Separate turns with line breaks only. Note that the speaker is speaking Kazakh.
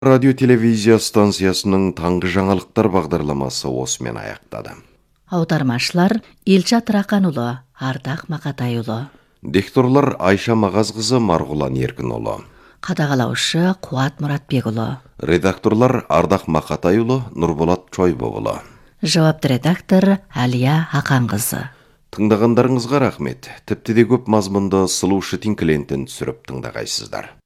Радио телевизия станциясының таңғы жаңалықтар бағдарламасы осымен аяқтады.
Аудармашылар Елчат Рақанұлы, Ардақ Мақатайұлы.
Дикторлар Айша Мағазқызы, Марғұлан Еркінұлы.
Қадағалаушы Қуат Мұратбекұлы.
Редакторлар Ардақ Мақатайұлы, Нұрболат Чойбоғылы.
Жауапты редактор Әлия Ақанқызы.
Тыңдағандарыңызға рахмет. Тіпті де көп мазмұнды сұлу шытин клиентін түсіріп тыңдағайсыздар.